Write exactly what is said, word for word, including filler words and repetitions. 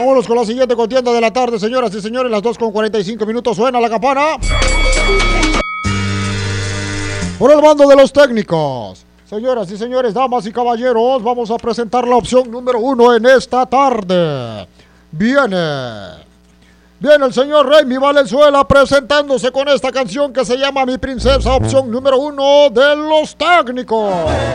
Vámonos con la siguiente contienda de la tarde, señoras y señores. Las dos con cuarenta y cinco minutos. Suena la campana. Por el bando de los técnicos. Señoras y señores, damas y caballeros, vamos a presentar la opción número uno en esta tarde. Viene. Viene el señor Remy Valenzuela presentándose con esta canción que se llama Mi Princesa, opción número uno de los técnicos.